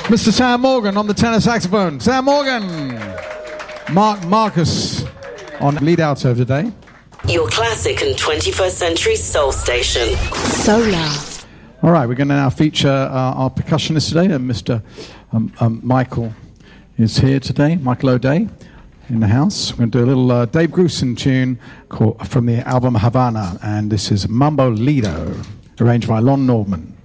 Mr. Sam Morgan on the tenor saxophone. Sam Morgan. Marcus on lead alto today. Your classic and 21st century soul station. Solar. All right, we're going to now feature our percussionist today, Mr. Michael is here today, Michael O'Day in the house. We're going to do a little Dave Grusin tune from the album Havana, and this is Mambo Lido, arranged by Lon Norman.